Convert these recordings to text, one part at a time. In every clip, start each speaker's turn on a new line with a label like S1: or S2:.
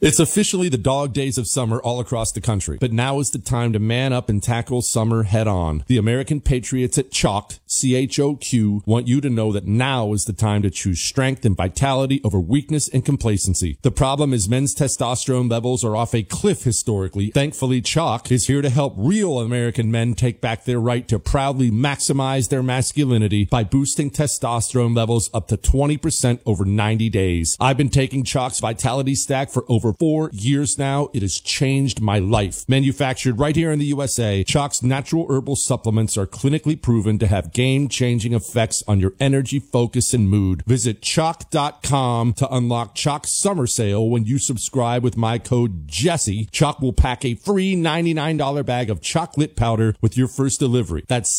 S1: It's officially the dog days of summer all across the country, but now is the time to man up and tackle summer head on. The American Patriots at Choq, CHOQ, want you to know that now is the time to choose strength and vitality over weakness and complacency. The problem is men's testosterone levels are off a cliff historically. Thankfully, Choq is here to help real American men take back their right to proudly maximize their masculinity by boosting testosterone levels up to 20% over 90 days. I've been taking Choq's Vitality Stack for over 4 years now. It has changed my life. Manufactured right here in the USA, Choq's natural herbal supplements are clinically proven to have game-changing effects on your energy, focus, and mood. Visit Choq.com to unlock Choq's summer sale. When you subscribe with my code Jesse, Choq will pack a free $99 bag of chocolate powder with your first delivery. That's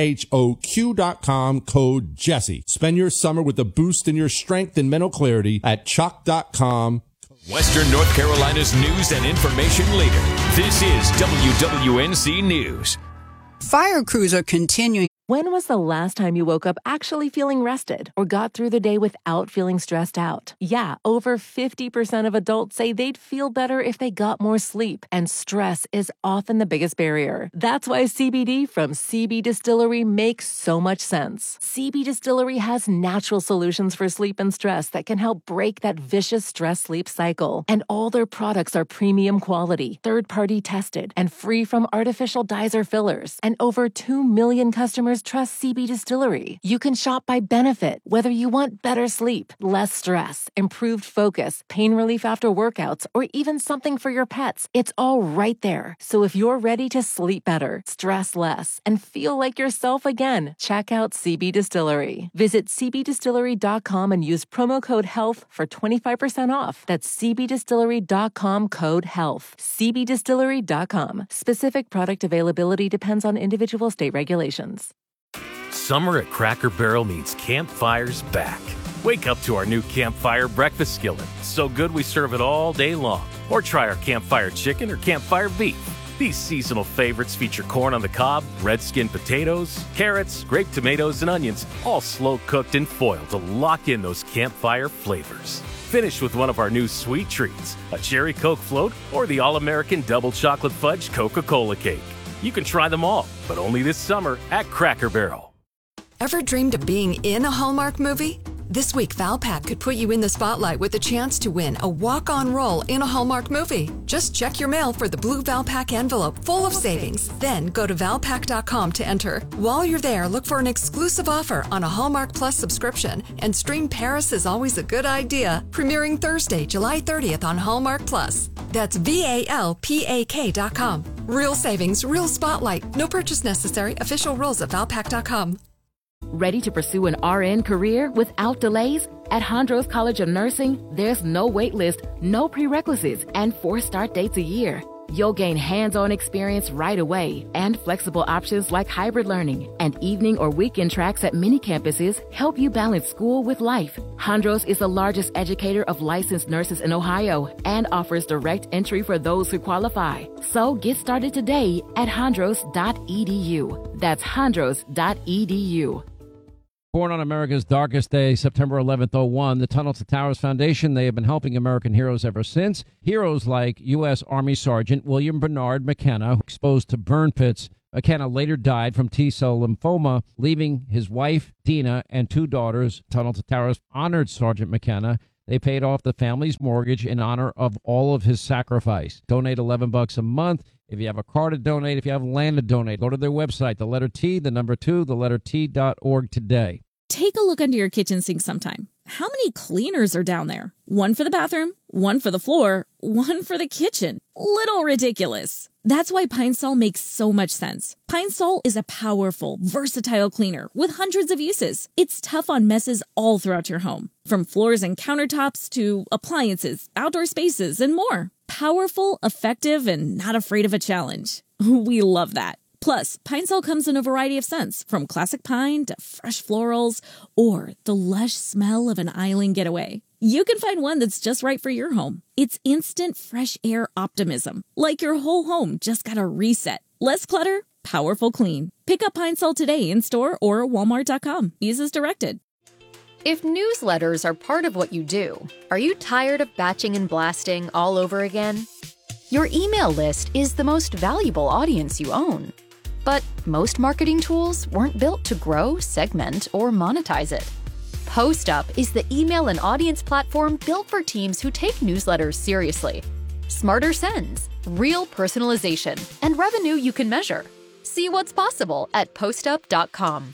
S1: CHOQ.com, code Jesse. Spend your summer with a boost in your strength and mental clarity at Choq.com.
S2: Western North Carolina's news and information leader. This is WWNC News.
S3: Fire crews are continuing.
S4: When was the last time you woke up actually feeling rested or got through the day without feeling stressed out? Yeah, over 50% of adults say they'd feel better if they got more sleep, and stress is often the biggest barrier. That's why CBD from CB Distillery makes so much sense. CB Distillery has natural solutions for sleep and stress that can help break that vicious stress-sleep cycle. And all their products are premium quality, third-party tested, and free from artificial dyes or fillers. And over 2 million customers trust CB Distillery. You can shop by benefit, whether you want better sleep, less stress, improved focus, pain relief after workouts, or even something for your pets. It's all right there. So if you're ready to sleep better, stress less, and feel like yourself again, check out CB Distillery. Visit cbdistillery.com and use promo code HEALTH for 25% off. That's cbdistillery.com, code HEALTH. cbdistillery.com. Specific product availability depends on individual state regulations.
S5: Summer at Cracker Barrel means campfires back. Wake up to our new Campfire breakfast skillet. So good we serve it all day long. Or try our Campfire chicken or Campfire beef. These seasonal favorites feature corn on the cob, red skin potatoes, carrots, grape tomatoes, and onions, all slow cooked in foil to lock in those campfire flavors. Finish with one of our new sweet treats, a cherry Coke float or the all-American double chocolate fudge Coca-Cola cake. You can try them all, but only this summer at Cracker Barrel.
S6: Ever dreamed of being in a Hallmark movie? This week, Valpak could put you in the spotlight with a chance to win a walk-on role in a Hallmark movie. Just check your mail for the blue Valpak envelope full of savings. Then go to Valpak.com to enter. While you're there, look for an exclusive offer on a Hallmark Plus subscription and stream Paris is Always a Good Idea, premiering Thursday, July 30th on Hallmark Plus. That's VALPAK.com. Real savings, real spotlight. No purchase necessary. Official rules at Valpak.com.
S7: Ready to pursue an RN career without delays? At Hondros College of Nursing, there's no wait list, no prerequisites, and 4 start dates a year. You'll gain hands-on experience right away, and flexible options like hybrid learning and evening or weekend tracks at many campuses help you balance school with life. Hondros is the largest educator of licensed nurses in Ohio and offers direct entry for those who qualify. So get started today at hondros.edu. That's hondros.edu.
S8: Born on America's darkest day, September 11th, 01, the Tunnel to Towers Foundation, they have been helping American heroes ever since. Heroes like U.S. Army Sergeant William Bernard McKenna, exposed to burn pits. McKenna later died from T-cell lymphoma, leaving his wife, Dina, and 2 daughters. Tunnel to Towers honored Sergeant McKenna. They paid off the family's mortgage in honor of all of his sacrifice. Donate $11 a month. If you have a car to donate, if you have land to donate, go to their website, the letter T, the number 2, the letter T.org today.
S9: Take a look under your kitchen sink sometime. How many cleaners are down there? One for the bathroom, one for the floor, one for the kitchen. Little ridiculous. That's why Pine Sol makes so much sense. Pine Sol is a powerful, versatile cleaner with hundreds of uses. It's tough on messes all throughout your home, from floors and countertops to appliances, outdoor spaces, and more. Powerful, effective, and not afraid of a challenge. We love that. Plus, Pine Sol comes in a variety of scents, from classic pine to fresh florals or the lush smell of an island getaway. You can find one that's just right for your home. It's instant fresh air optimism, like your whole home just got a reset. Less clutter, powerful clean. Pick up Pine Sol today in store or Walmart.com. Use as directed.
S10: If newsletters are part of what you do, are you tired of batching and blasting all over again? Your email list is the most valuable audience you own. But most marketing tools weren't built to grow, segment, or monetize it. PostUp is the email and audience platform built for teams who take newsletters seriously. Smarter sends, real personalization, and revenue you can measure. See what's possible at postup.com.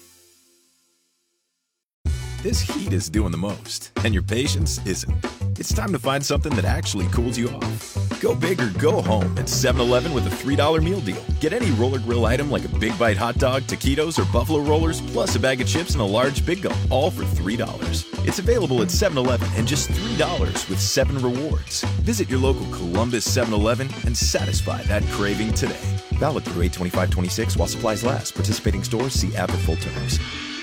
S11: This heat is doing the most, and your patience isn't. It's time to find something that actually cools you off. Go big or go home at 7-Eleven with a $3 meal deal. Get any roller grill item like a Big Bite hot dog, taquitos, or buffalo rollers, plus a bag of chips and a large Big Gulp, all for $3. It's available at 7-Eleven and just $3 with 7 rewards. Visit your local Columbus 7-Eleven and satisfy that craving today. Valid through 8/25/26 while supplies last. Participating stores see app for full terms.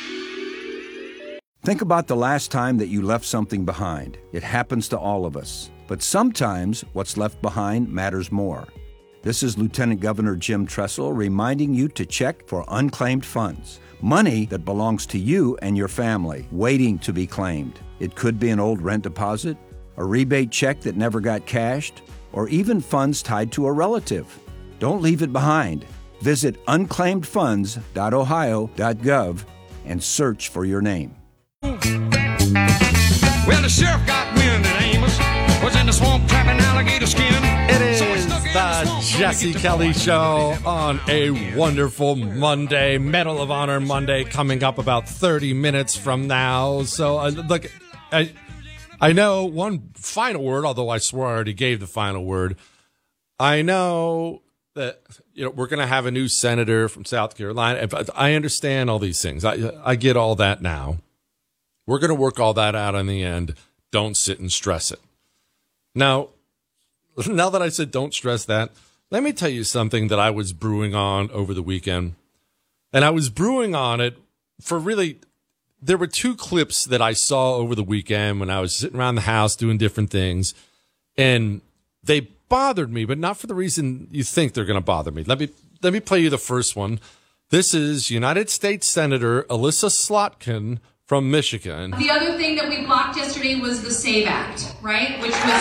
S12: Think about the last time that you left something behind. It happens to all of us. But sometimes what's left behind matters more. This is Lieutenant Governor Jim Tressel reminding you to check for unclaimed funds. Money that belongs to you and your family, waiting to be claimed. It could be an old rent deposit, a rebate check that never got cashed, or even funds tied to a relative. Don't leave it behind. Visit unclaimedfunds.ohio.gov and search for your name.
S13: Well, the sheriff got wind that Amos was in the swamp trapping alligator skin.
S1: It is the Jesse Kelly Show on a wonderful Monday, Medal of Honor Monday, coming up about 30 minutes from now. So, look, I know one final word, although I swore I already gave the final word. I know that we're going to have a new senator from South Carolina. I understand all these things. I get all that now. We're going to work all that out in the end. Don't sit and stress it. Now that I said don't stress that, let me tell you something that I was brewing on over the weekend. And I was brewing on it for there were 2 clips that I saw over the weekend when I was sitting around the house doing different things. And they bothered me, but not for the reason you think they're going to bother me. Let me play you the first one. This is United States Senator Elissa Slotkin from Michigan.
S14: The other thing that we blocked yesterday was the SAVE Act, right? Which was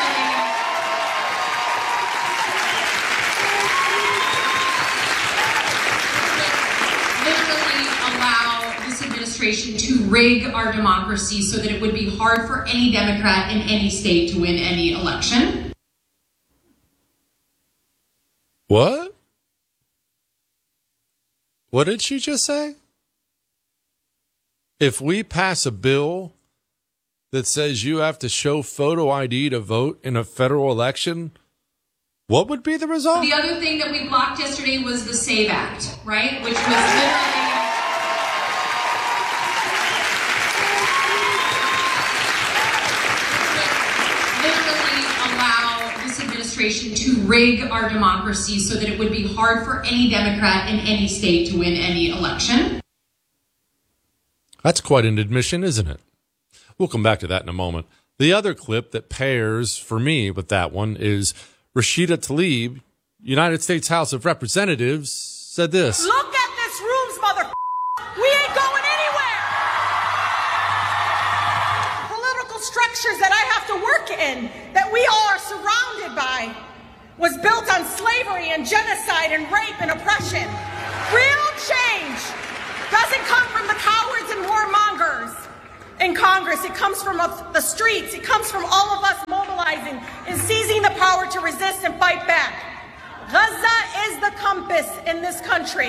S14: literally allow this administration to rig our democracy so that it would be hard for any Democrat in any state to win any election.
S1: What? What did she just say? If we pass a bill that says you have to show photo ID to vote in a federal election, what would be the result?
S14: The other thing that we blocked yesterday was the SAVE Act, right? Which was literally allow this administration to rig our democracy so that it would be hard for any Democrat in any state to win any election.
S1: That's quite an admission, isn't it? We'll come back to that in a moment. The other clip that pairs for me with that one is Rashida Tlaib, United States House of Representatives, said this.
S15: Look at this rooms, mother. We ain't going anywhere. Political structures that I have to work in, that we all are surrounded by, was built on slavery and genocide and rape and oppression. Real change doesn't come from the cowards and warmongers in Congress. It comes from the streets. It comes from all of us mobilizing and seizing the power to resist and fight back. Gaza is the compass in this country.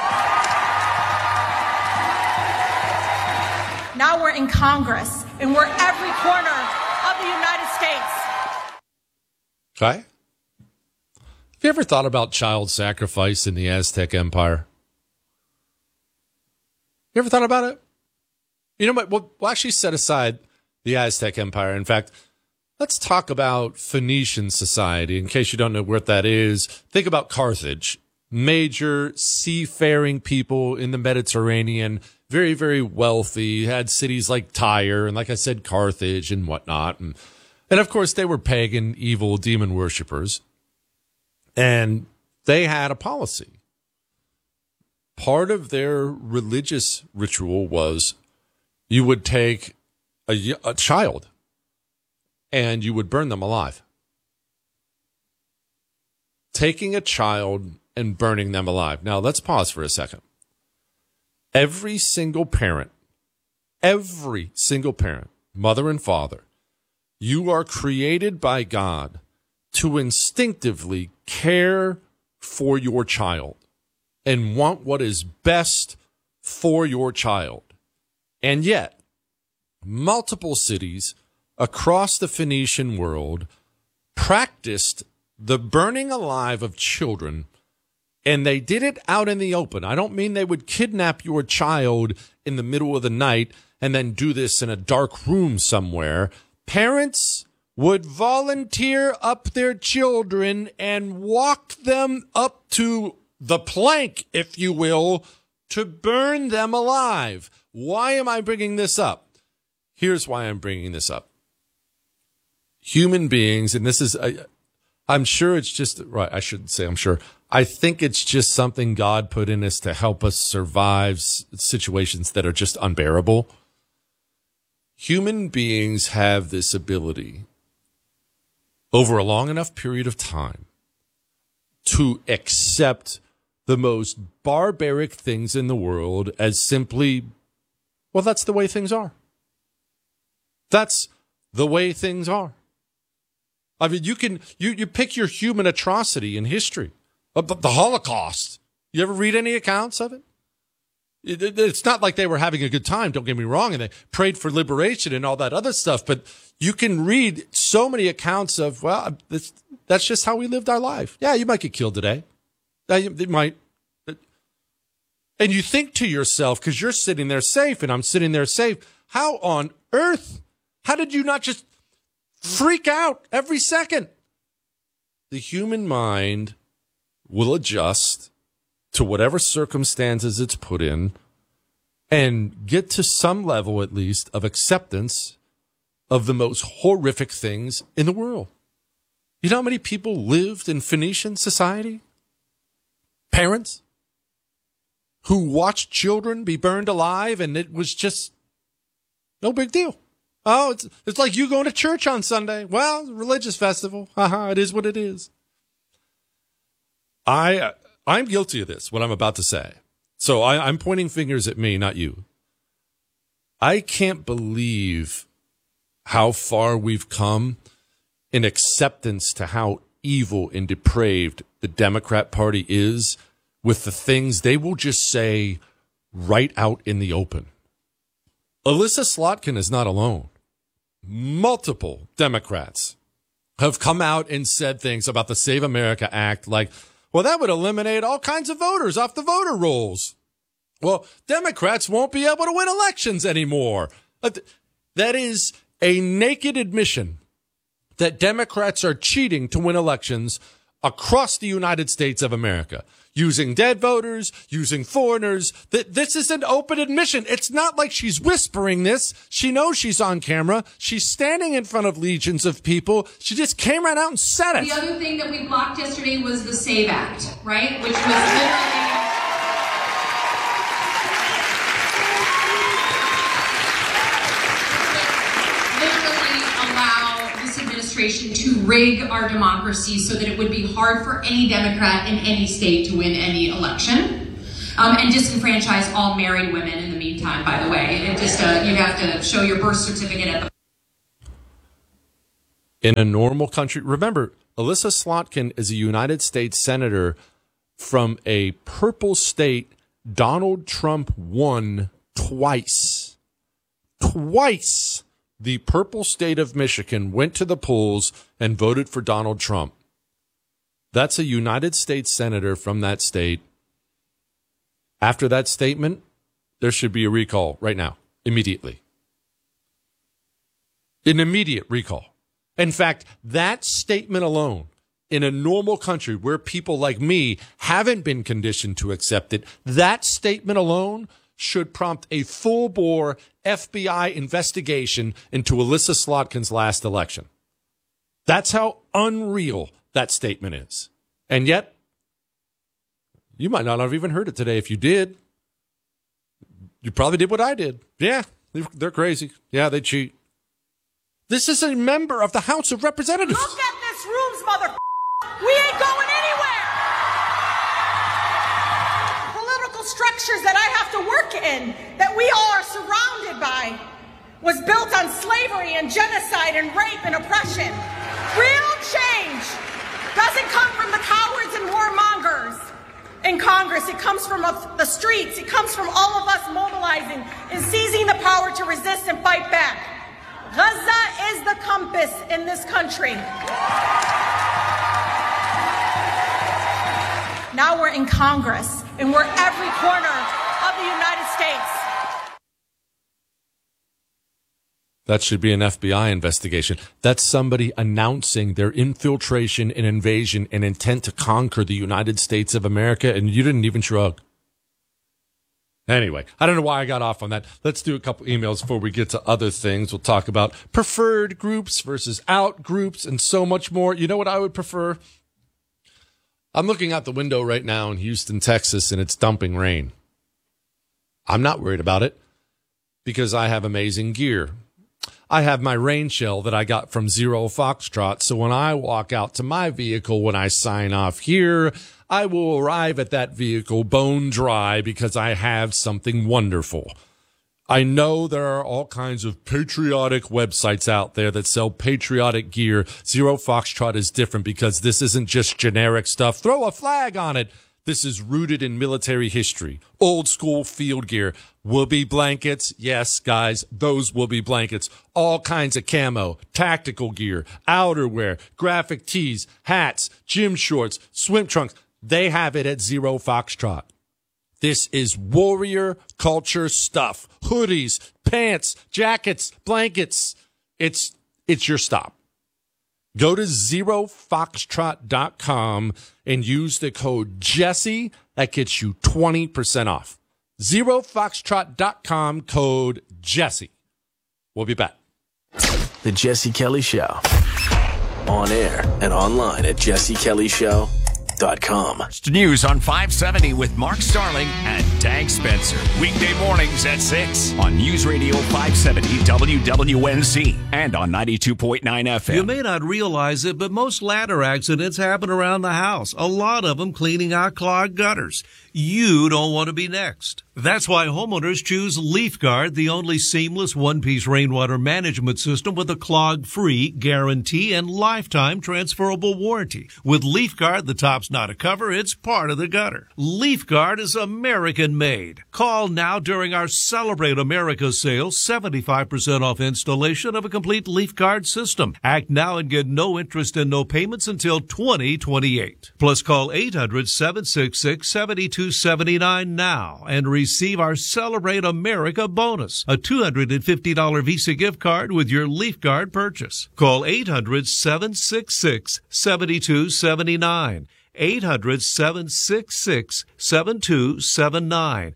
S15: Now we're in Congress, and we're every corner of the United States.
S1: Okay. Have you ever thought about child sacrifice in the Aztec Empire? You ever thought about it? You know what? We'll actually set aside the Aztec Empire. In fact, let's talk about Phoenician society. In case you don't know what that is, think about Carthage. Major seafaring people in the Mediterranean, very, very wealthy, had cities like Tyre and, like I said, Carthage and whatnot. And of course, they were pagan, evil, demon worshippers. And they had a policy. Part of their religious ritual was you would take a child and you would burn them alive. Taking a child and burning them alive. Now, let's pause for a second. Every single parent, mother and father, you are created by God to instinctively care for your child and want what is best for your child. And yet, multiple cities across the Phoenician world practiced the burning alive of children, and they did it out in the open. I don't mean they would kidnap your child in the middle of the night and then do this in a dark room somewhere. Parents would volunteer up their children and walk them up to the plank, if you will, to burn them alive. Why am I bringing this up? Here's why I'm bringing this up. Human beings, and this is, I'm sure it's just, right, I shouldn't say I'm sure. I think it's just something God put in us to help us survive situations that are just unbearable. Human beings have this ability over a long enough period of time to accept the most barbaric things in the world as simply, well, that's the way things are. That's the way things are. I mean, you pick your human atrocity in history. The Holocaust. You ever read any accounts of it? It's not like they were having a good time, don't get me wrong, and they prayed for liberation and all that other stuff, but you can read so many accounts of, well, that's just how we lived our life. Yeah, you might get killed today. You might. And you think to yourself, because you're sitting there safe and I'm sitting there safe, how on earth, how did you not just freak out every second? The human mind will adjust to whatever circumstances it's put in and get to some level, at least, of acceptance of the most horrific things in the world. You know how many people lived in Phoenician society? Parents who watched children be burned alive, and it was just no big deal. Oh, it's like you going to church on Sunday. Well, it's a religious festival. It is what it is. I'm guilty of this, what I'm about to say. So I'm pointing fingers at me, not you. I can't believe how far we've come in acceptance to how evil and depraved the Democrat Party is with the things they will just say right out in the open. Alyssa Slotkin is not alone. Multiple Democrats have come out and said things about the Save America Act like, well, that would eliminate all kinds of voters off the voter rolls. Well, Democrats won't be able to win elections anymore. That is a naked admission that Democrats are cheating to win elections across the United States of America, using dead voters, using foreigners. This is an open admission. It's not like she's whispering this. She knows she's on camera. She's standing in front of legions of people. She just came right out and said it.
S14: The other thing that we blocked yesterday was the SAVE Act, right? Which was literally allow this administration to rig our democracy so that it would be hard for any Democrat in any state to win any election. And disenfranchise all married women in the meantime, by the way. It just, you have to show your birth certificate at the...
S1: In a normal country, remember, Alyssa Slotkin is a United States Senator from a purple state Donald Trump won twice. Twice. The purple state of Michigan went to the polls and voted for Donald Trump. That's a United States Senator from that state. After that statement, there should be a recall right now, immediately. An immediate recall. In fact, that statement alone, in a normal country where people like me haven't been conditioned to accept it, that statement alone should prompt a full-bore FBI investigation into Alyssa Slotkin's last election. That's how unreal that statement is. And yet, you might not have even heard it today. If you did, you probably did what I did. Yeah, They're crazy. Yeah, they cheat. This is a member of the House of Representatives.
S15: Look at this rooms, mother. We ain't going anywhere. Political structures that I have to work in, that we all are surrounded by, was built on slavery and genocide and rape and oppression. Real change doesn't come from the cowards and warmongers in Congress. It comes from the streets. It comes from all of us mobilizing and seizing the power to resist and fight back. Gaza is the compass in this country. Now we're in Congress, and we're every corner of the United States.
S1: That should be an FBI investigation. That's somebody announcing their infiltration and invasion and intent to conquer the United States of America, and you didn't even shrug. Anyway, I don't know why I got off on that. Let's do a couple emails before we get to other things. We'll talk about preferred groups versus out groups and so much more. You know what I would prefer? I'm looking out the window right now in Houston, Texas, and it's dumping rain. I'm not worried about it because I have amazing gear. I have my rain shell that I got from Zero Foxtrot, so when I walk out to my vehicle when I sign off here, I will arrive at that vehicle bone dry because I have something wonderful. I know there are all kinds of patriotic websites out there that sell patriotic gear. Zero Foxtrot is different because this isn't just generic stuff. Throw a flag on it. This is rooted in military history. Old school field gear. Whoopee blankets. Yes, guys, those whoopee blankets. All kinds of camo, tactical gear, outerwear, graphic tees, hats, gym shorts, swim trunks. They have it at Zero Foxtrot. This is warrior culture stuff. Hoodies, pants, jackets, blankets. It's your stop. Go to zerofoxtrot.com and use the code Jesse. That gets you 20% off. Zerofoxtrot.com, code Jesse. We'll be back.
S16: The Jesse Kelly Show. On air and online at jessekellyshow.com.
S2: News on 570 with Mark Starling and Dag Spencer. Weekday mornings at 6 on News Radio 570 WWNC and on 92.9 FM.
S17: You may not realize it, but most ladder accidents happen around the house. A lot of them cleaning out clogged gutters. You don't want to be next. That's why homeowners choose LeafGuard, the only seamless one-piece rainwater management system with a clog-free guarantee and lifetime transferable warranty. With LeafGuard, the top's not a cover, it's part of the gutter. LeafGuard is American-made. Call now during our Celebrate America sale, 75% off installation of a complete LeafGuard system. Act now and get no interest and no payments until 2028. Plus call 800-766-7279 now and receive our Celebrate America bonus, a $250 Visa gift card with your LeafGuard purchase. Call 800-766-7279. 800-766-7279.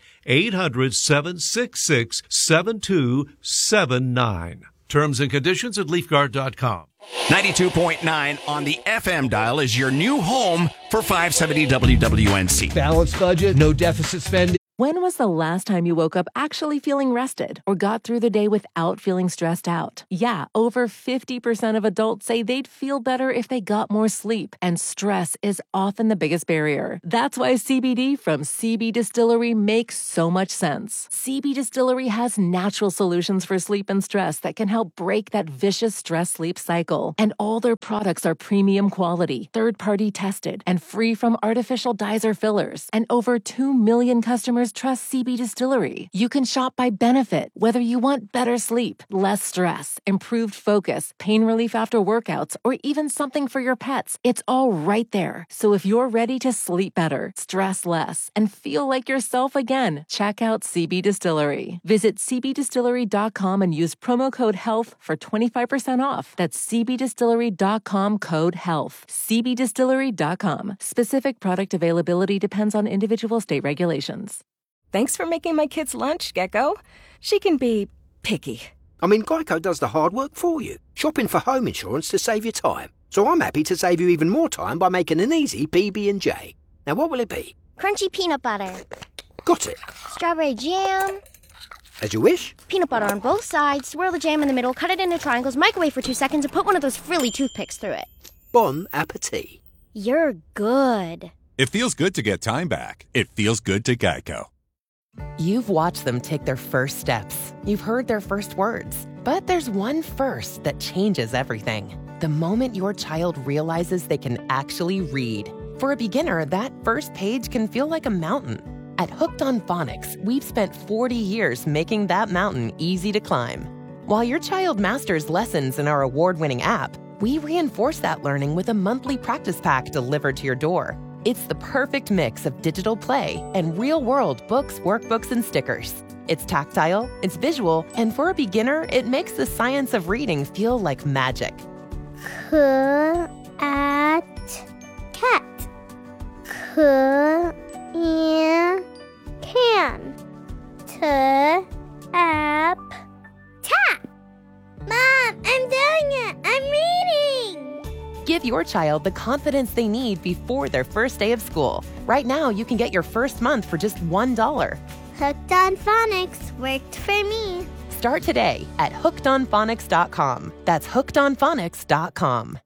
S17: 800-766-7279. Terms and conditions at LeafGuard.com.
S2: 92.9 on the FM dial is your new home for 570 WWNC.
S18: Balanced budget, no deficit spending.
S4: When was the last time you woke up actually feeling rested or got through the day without feeling stressed out? Yeah, over 50% of adults say they'd feel better if they got more sleep, and stress is often the biggest barrier. That's why CBD from CB Distillery makes so much sense. CB Distillery has natural solutions for sleep and stress that can help break that vicious stress-sleep cycle. And all their products are premium quality, third-party tested, and free from artificial dyes or fillers. And over 2 million customers trust CB Distillery. You can shop by benefit, whether you want better sleep, less stress, improved focus, pain relief after workouts, or even something for your pets. It's all right there. So if you're ready to sleep better, stress less, and feel like yourself again, check out CB Distillery. Visit cbdistillery.com and use promo code HEALTH for 25% off. That's cbdistillery.com, code HEALTH. cbdistillery.com. Specific product availability depends on individual state regulations.
S19: Thanks for making my kids' lunch, Gecko. She can be picky.
S20: I mean, Geico does the hard work for you. Shopping for home insurance to save you time. So I'm happy to save you even more time by making an easy PB&J. Now, what will it be?
S21: Crunchy peanut butter.
S20: Got it.
S21: Strawberry jam.
S20: As you wish.
S21: Peanut butter on both sides, swirl the jam in the middle, cut it into triangles, microwave for 2 seconds, and put one of those frilly toothpicks through it.
S20: Bon appetit.
S21: You're good.
S22: It feels good to get time back. It feels good to Geico.
S23: You've watched them take their first steps. You've heard their first words. But there's one first that changes everything. The moment your child realizes they can actually read. For a beginner, that first page can feel like a mountain. At Hooked on Phonics, we've spent 40 years making that mountain easy to climb. While your child masters lessons in our award-winning app, we reinforce that learning with a monthly practice pack delivered to your door. It's the perfect mix of digital play and real-world books, workbooks, and stickers. It's tactile, it's visual, and for a beginner, it makes the science of reading feel like magic.
S24: Cat. Can. Tap. Mom, I'm doing it. I'm reading.
S23: Give your child the confidence they need before their first day of school. Right now, you can get your first month for just $1.
S24: Hooked on Phonics worked for me.
S23: Start today at hookedonphonics.com. That's hookedonphonics.com.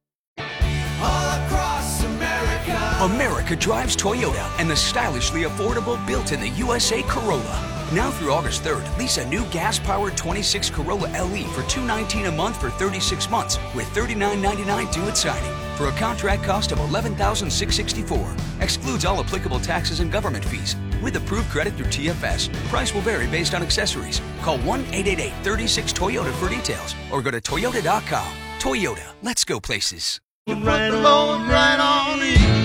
S25: America drives Toyota and the stylishly affordable built-in the USA Corolla. Now through August 3rd, lease a new gas-powered 26 Corolla LE for $219 a month for 36 months with $39.99 due at signing for a contract cost of $11,664. Excludes all applicable taxes and government fees. With approved credit through TFS, price will vary based on accessories. Call 1-888-36-TOYOTA for details or go to toyota.com. Toyota, let's go places.
S13: Right on in.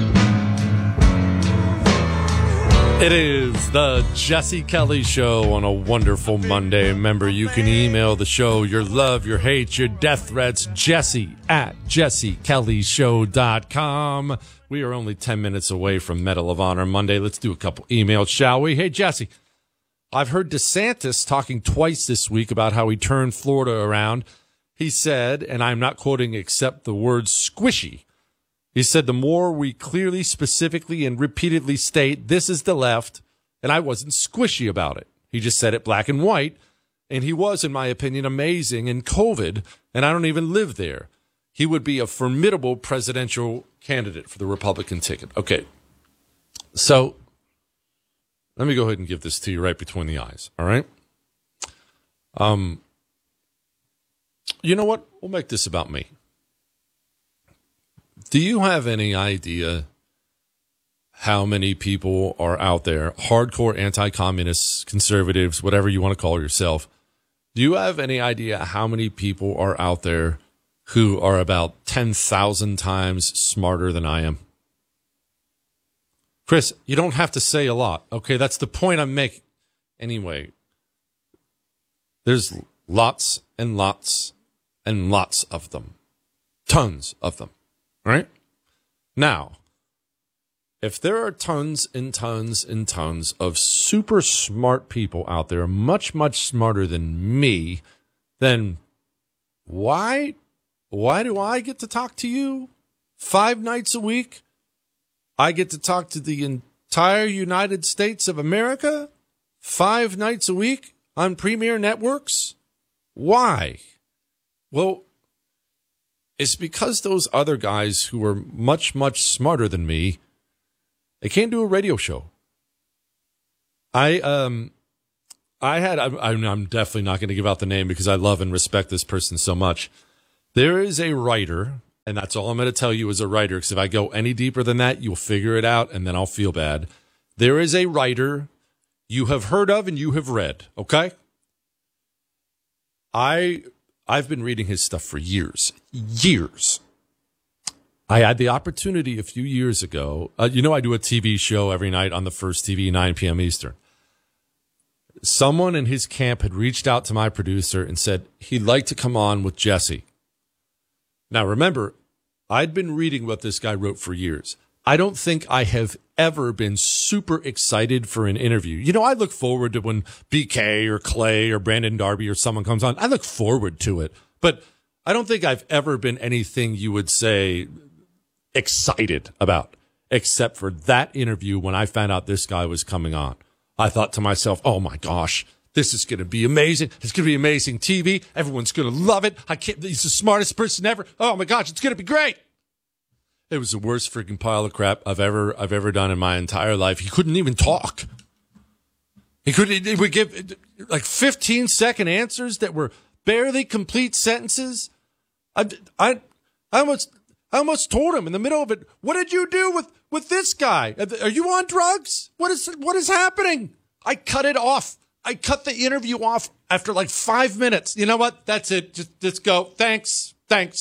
S1: It is the Jesse Kelly Show on a wonderful Monday. Remember, you can email the show your love, your hate, your death threats, jesse@jessekellyshow.com. We are only 10 minutes away from Medal of Honor Monday. Let's do a couple emails, shall we? Hey, Jesse, I've heard DeSantis talking twice this week about how he turned Florida around. He said, and I'm not quoting except the word squishy, he said, the more we clearly, specifically, and repeatedly state this is the left, and I wasn't squishy about it. He just said it black and white, and he was, in my opinion, amazing in COVID, and I don't even live there. He would be a formidable presidential candidate for the Republican ticket. Okay, so let me go ahead and give this to you right between the eyes, all right? You know what? We'll make this about me. Do you have any idea how many people are out there, hardcore anti-communists, conservatives, whatever you want to call yourself? Do you have any idea how many people are out there who are about 10,000 times smarter than I am? Chris, you don't have to say a lot. Okay, that's the point I'm making. Anyway, there's lots and lots and lots of them. Tons of them. Right? Now, if there are tons and tons and tons of super smart people out there, much, much smarter than me, then why do I get to talk to you 5 nights a week? I get to talk to the entire United States of America 5 nights a week on Premier Networks? Why? Well, it's because those other guys who are much, much smarter than me, they can't do a radio show. I'm definitely not going to give out the name because I love and respect this person so much. There is a writer, and that's all I'm going to tell you as a writer, because if I go any deeper than that, you'll figure it out, and then I'll feel bad. There is a writer you have heard of and you have read, okay? I've been reading his stuff for years. I had the opportunity a few years ago. I do a TV show every night on the First TV, 9 p.m. Eastern. Someone in his camp had reached out to my producer and said he'd like to come on with Jesse. Now, remember, I'd been reading what this guy wrote for years. I don't think I have ever been super excited for an interview. You know, I look forward to when BK or Clay or Brandon Darby or someone comes on. I look forward to it. But I don't think I've ever been anything you would say excited about, except for that interview when I found out this guy was coming on. I thought to myself, oh my gosh, This is going to be amazing. It's going to be amazing TV. Everyone's going to love it. He's the smartest person ever. Oh my gosh, it's going to be great. It was the worst freaking pile of crap I've ever done in my entire life. He couldn't even talk. He would give like 15-second answers that were barely complete sentences. I almost told him in the middle of it, what did you do with this guy? Are you on drugs? What is happening? I cut it off. I cut the interview off after like 5 minutes. You know what? That's it. Just go. Thanks.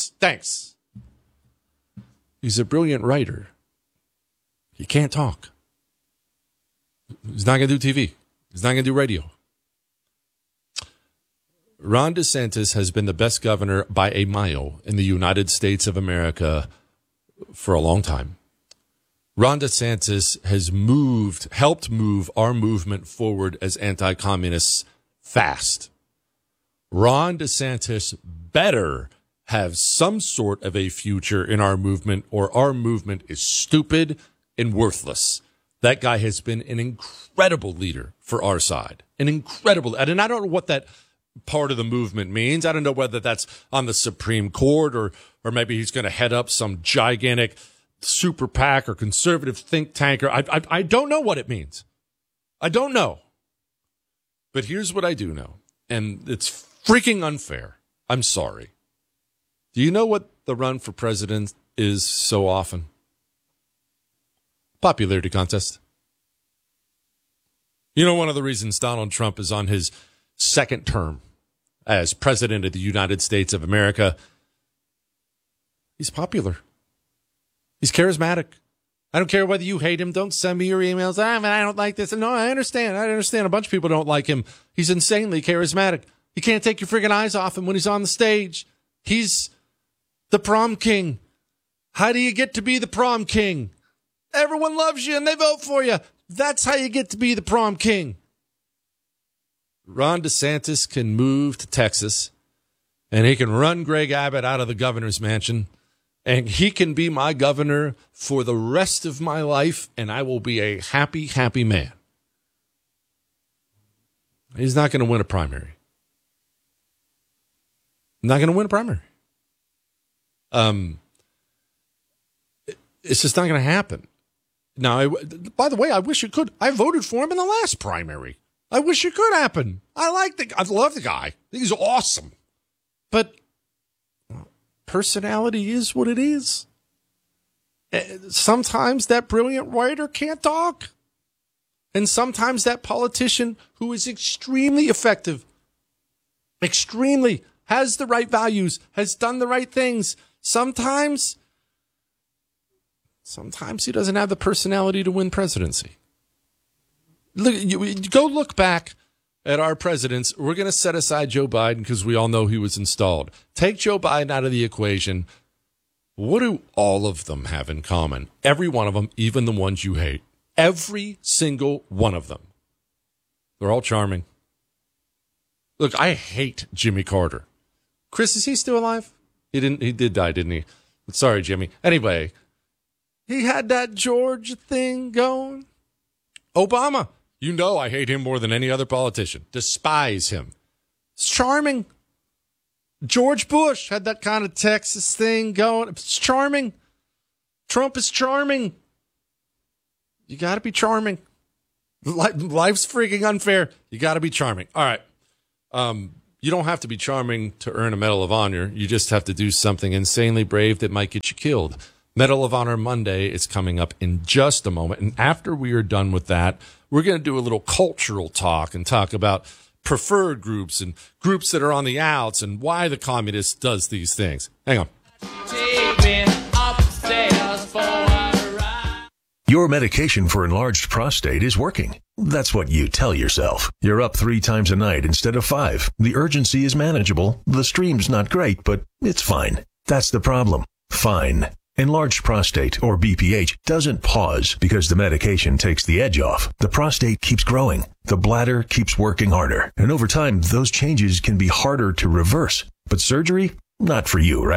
S1: He's a brilliant writer. He can't talk. He's not going to do TV. He's not going to do radio. Ron DeSantis has been the best governor by a mile in the United States of America for a long time. Ron DeSantis has helped move our movement forward as anti-communists fast. Ron DeSantis better have some sort of a future in our movement, or our movement is stupid and worthless. That guy has been an incredible leader for our side. And I don't know what that part of the movement means. I don't know whether that's on the Supreme Court or maybe he's going to head up some gigantic super PAC or conservative think tank. I don't know what it means. I don't know. But here's what I do know. And it's freaking unfair. I'm sorry. Do you know what the run for president is so often? Popularity contest. You know, one of the reasons Donald Trump is on his second term as president of the United States of America, he's popular. He's charismatic. I don't care whether you hate him. Don't send me your emails. I don't like this. No, I understand. A bunch of people don't like him. He's insanely charismatic. You can't take your friggin' eyes off him when he's on the stage. He's the prom king. How do you get to be the prom king? Everyone loves you and they vote for you. That's how you get to be the prom king. Ron DeSantis can move to Texas and he can run Greg Abbott out of the governor's mansion. And he can be my governor for the rest of my life, and I will be a happy, happy man. He's not going to win a primary. Not going to win a primary. It's just not going to happen. Now, by the way, I wish it could. I voted for him in the last primary. I wish it could happen. I love the guy. I think he's awesome. But personality is what it is. Sometimes that brilliant writer can't talk. And sometimes that politician who is extremely effective, extremely has the right values, has done the right things. Sometimes he doesn't have the personality to win presidency. Go look back at our presidents. We're going to set aside Joe Biden because we all know he was installed. Take Joe Biden out of the equation. What do all of them have in common? Every one of them, even the ones you hate. Every single one of them. They're all charming. Look, I hate Jimmy Carter. Chris, is he still alive? He did die, didn't he? Sorry, Jimmy. Anyway, he had that George thing going. Obama. You know I hate him more than any other politician. Despise him. It's charming. George Bush had that kind of Texas thing going. It's charming. Trump is charming. You got to be charming. Life's freaking unfair. You got to be charming. All right. You don't have to be charming to earn a Medal of Honor. You just have to do something insanely brave that might get you killed. Medal of Honor Monday is coming up in just a moment. And after we are done with that, we're going to do a little cultural talk and talk about preferred groups and groups that are on the outs and why the communist does these things. Hang on.
S3: Your medication for enlarged prostate is working. That's what you tell yourself. You're up 3 times a night instead of 5. The urgency is manageable. The stream's not great, but it's fine. That's the problem. Fine. Enlarged prostate, or BPH, doesn't pause because the medication takes the edge off. The prostate keeps growing. The bladder keeps working harder. And over time, those changes can be harder to reverse. But surgery? Not for you, right?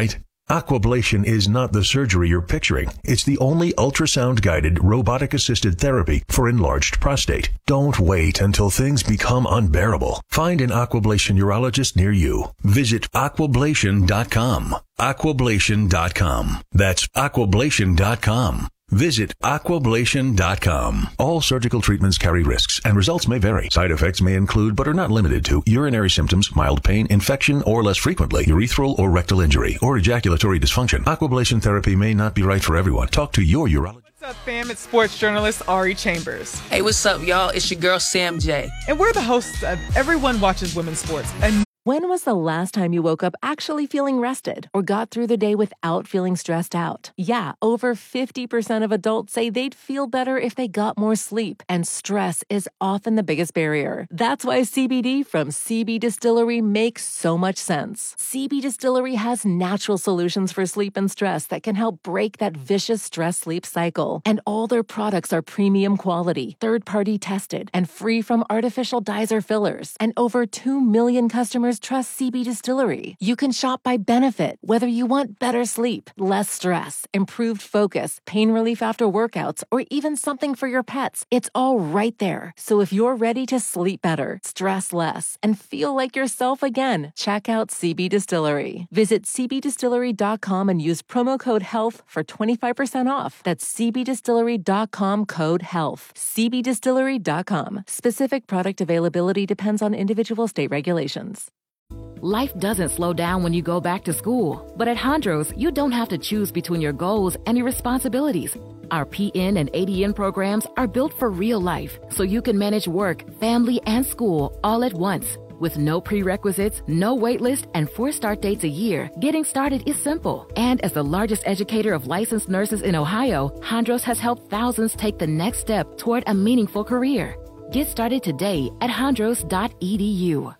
S3: Aquablation is not the surgery you're picturing. It's the only ultrasound-guided, robotic-assisted therapy for enlarged prostate. Don't wait until things become unbearable. Find an Aquablation urologist near you. Visit aquablation.com. Aquablation.com. That's aquablation.com. Visit aquablation.com. All surgical treatments carry risks, and results may vary. Side effects may include, but are not limited to, urinary symptoms, mild pain, infection, or less frequently, urethral or rectal injury, or ejaculatory dysfunction. Aquablation therapy may not be right for everyone. Talk to your urologist.
S5: What's up, fam? It's sports journalist Ari Chambers.
S6: Hey, what's up, y'all? It's your girl, Sam J.
S5: And we're the hosts of Everyone Watches Women's Sports. And
S4: when was the last time you woke up actually feeling rested or got through the day without feeling stressed out? Yeah, over 50% of adults say they'd feel better if they got more sleep, and stress is often the biggest barrier. That's why CBD from CB Distillery makes so much sense. CB Distillery has natural solutions for sleep and stress that can help break that vicious stress-sleep cycle. And all their products are premium quality, third-party tested, and free from artificial dyes or fillers. And over 2 million customers trust CB Distillery. You can shop by benefit, whether you want better sleep, less stress, improved focus, pain relief after workouts, or even something for your pets. It's all right there. So if you're ready to sleep better, stress less, and feel like yourself again, check out CB Distillery. Visit cbdistillery.com and use promo code HEALTH for 25% off. That's cbdistillery.com code HEALTH. cbdistillery.com. Specific product availability depends on individual state regulations.
S7: Life doesn't slow down when you go back to school. But at Hondros, you don't have to choose between your goals and your responsibilities. Our PN and ADN programs are built for real life, so you can manage work, family, and school all at once. With no prerequisites, no wait list, and 4 start dates a year, getting started is simple. And as the largest educator of licensed nurses in Ohio, Hondros has helped thousands take the next step toward a meaningful career. Get started today at hondros.edu.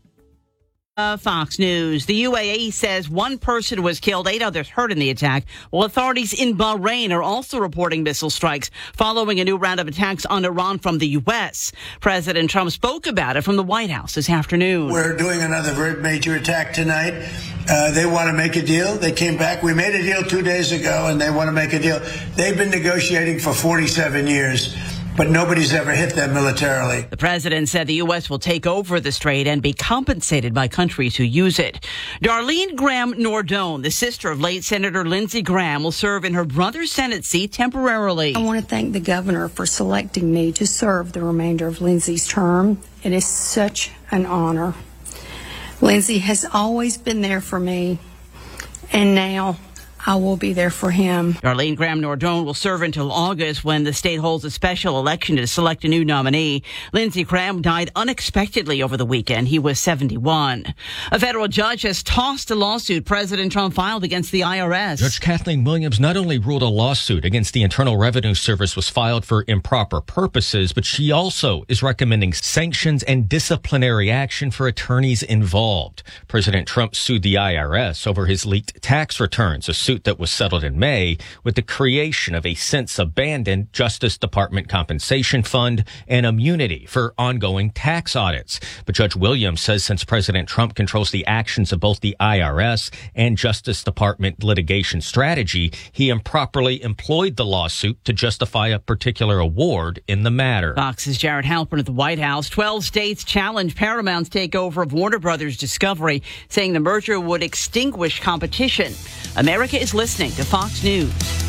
S8: Fox News. The UAE says 1 person was killed, 8 others hurt in the attack, while authorities in Bahrain are also reporting missile strikes following a new round of attacks on Iran from the U.S. President Trump spoke about it from the White House this afternoon.
S9: We're doing another very major attack tonight. They want to make a deal. They came back. We made a deal 2 days ago, and they want to make a deal. They've been negotiating for 47 years. But nobody's ever hit them militarily.
S8: The president said the U.S. will take over the strait and be compensated by countries who use it. Darlene Graham Nordone, the sister of late Senator Lindsey Graham, will serve in her brother's Senate seat temporarily.
S26: I want to thank the governor for selecting me to serve the remainder of Lindsey's term. It is such an honor. Lindsey has always been there for me, and now I will be there for him.
S8: Darlene Graham Nordone will serve until August when the state holds a special election to select a new nominee. Lindsey Graham died unexpectedly over the weekend. He was 71. A federal judge has tossed a lawsuit President Trump filed against the IRS.
S27: Judge Kathleen Williams not only ruled a lawsuit against the Internal Revenue Service was filed for improper purposes, but she also is recommending sanctions and disciplinary action for attorneys involved. President Trump sued the IRS over his leaked tax returns, a suit that was settled in May with the creation of a since abandoned Justice Department compensation fund and immunity for ongoing tax audits. But Judge Williams says since President Trump controls the actions of both the IRS and Justice Department litigation strategy, he improperly employed the lawsuit to justify a particular award in the matter.
S8: Fox's Jared Halpern at the White House. 12 states challenge Paramount's takeover of Warner Brothers Discovery, saying the merger would extinguish competition. America is listening to Fox News.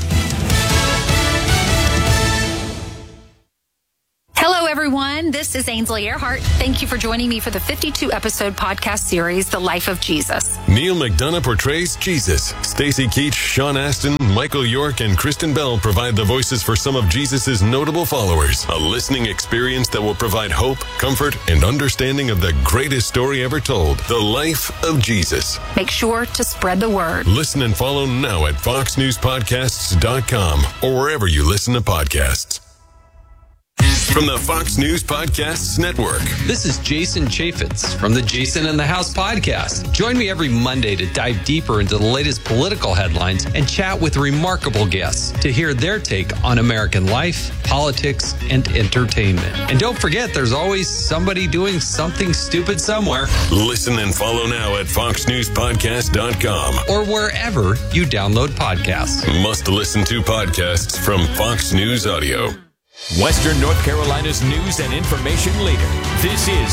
S28: Hello, everyone. This is Ainsley Earhart. Thank you for joining me for the 52-episode podcast series, The Life of Jesus.
S29: Neil McDonough portrays Jesus. Stacey Keach, Sean Astin, Michael York, and Kristen Bell provide the voices for some of Jesus' notable followers. A listening experience that will provide hope, comfort, and understanding of the greatest story ever told, The Life of Jesus.
S28: Make sure to spread the word.
S29: Listen and follow now at foxnewspodcasts.com or wherever you listen to podcasts. from the Fox News Podcasts Network.
S2: This is Jason Chaffetz from the Jason in the House podcast. Join me every Monday to dive deeper into the latest political headlines and chat with remarkable guests to hear their take on American life, politics, and entertainment. And don't forget, there's always somebody doing something stupid somewhere.
S29: Listen and follow now at foxnewspodcast.com
S2: or wherever you download podcasts.
S29: Must listen to podcasts from Fox News Audio.
S10: Western North Carolina's news and information leader. This is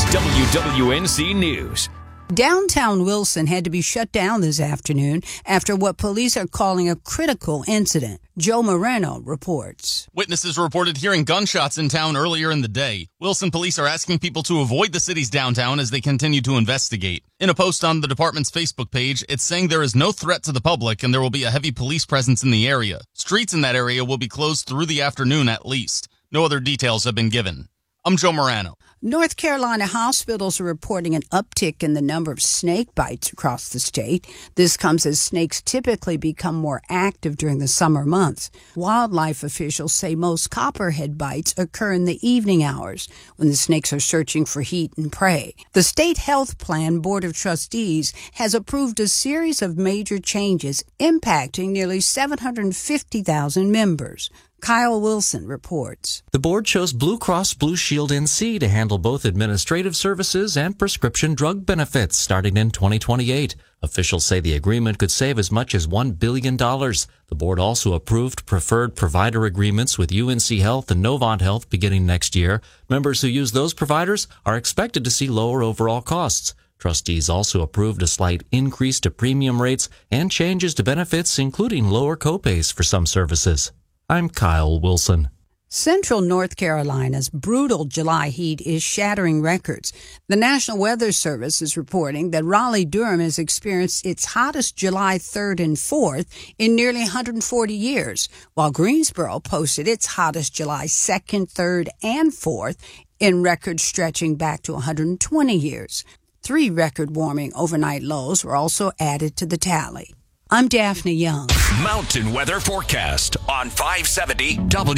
S10: WWNC News.
S11: Downtown Wilson had to be shut down this afternoon after what police are calling a critical incident. Joe Moreno reports.
S12: Witnesses reported hearing gunshots in town earlier in the day. Wilson police are asking people to avoid the city's downtown as they continue to investigate. In a post on the department's Facebook page, it's saying there is no threat to the public and there will be a heavy police presence in the area. Streets in that area will be closed through the afternoon at least. No other details have been given. I'm Joe Morano.
S11: North Carolina hospitals are reporting an uptick in the number of snake bites across the state. This comes as snakes typically become more active during the summer months. Wildlife officials say most copperhead bites occur in the evening hours when the snakes are searching for heat and prey. The State Health Plan Board of Trustees has approved a series of major changes impacting nearly 750,000 members. Kyle Wilson reports.
S14: The board chose Blue Cross Blue Shield NC to handle both administrative services and prescription drug benefits starting in 2028. Officials say the agreement could save as much as $1 billion. The board also approved preferred provider agreements with UNC Health and Novant Health beginning next year. Members who use those providers are expected to see lower overall costs. Trustees also approved a slight increase to premium rates and changes to benefits, including lower copays for some services. I'm Kyle Wilson.
S11: Central North Carolina's brutal July heat is shattering records. The National Weather Service is reporting that Raleigh-Durham has experienced its hottest July 3rd and 4th in nearly 140 years, while Greensboro posted its hottest July 2nd, 3rd, and 4th in records stretching back to 120 years. 3 record-warming overnight lows were also added to the tally. I'm Daphne Young.
S10: Mountain weather forecast on 570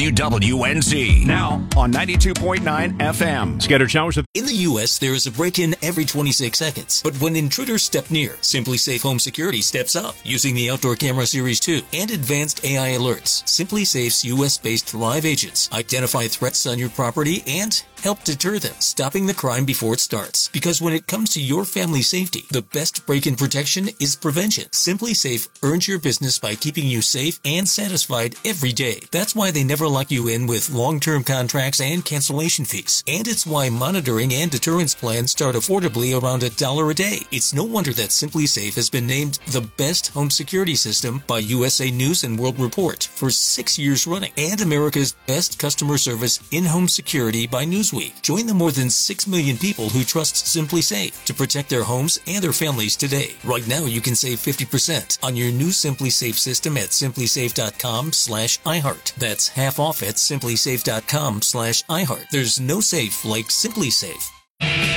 S10: WWNZ. Now on 92.9 FM. Scattered showers.
S15: In the U.S., there is a break-in every 26 seconds. But when intruders step near, Simply Safe Home Security steps up using the Outdoor Camera Series 2 and advanced AI alerts. Simply Safe's U.S.-based live agents identify threats on your property and help deter them, stopping the crime before it starts. Because when it comes to your family's safety, the best break-in protection is prevention. Simply Safe earns your business by keeping you safe and satisfied every day. That's why they never lock you in with long-term contracts and cancellation fees. And it's why monitoring and deterrence plans start affordably around $1 a day. It's no wonder that Simply Safe has been named the best home security system by USA News and World Report for 6 years running, and America's best customer service in-home security by Newsweek. Join the more than 6 million people who trust Simply Safe to protect their homes and their families today. Right now, you can save 50% on your new Simply Safe system at simplysafe.com/iHeart. That's half off at simplysafe.com/iHeart. There's no safe like Simply Safe.